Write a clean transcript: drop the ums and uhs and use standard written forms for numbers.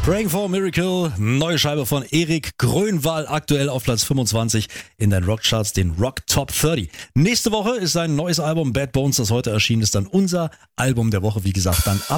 Praying for a Miracle, neue Scheibe von Erik Grönwald, aktuell auf Platz 25 in den Rockcharts, den Rock Top 30. Nächste Woche ist sein neues Album Bad Bones, das heute erschienen ist, dann unser Album der Woche, wie gesagt, dann ab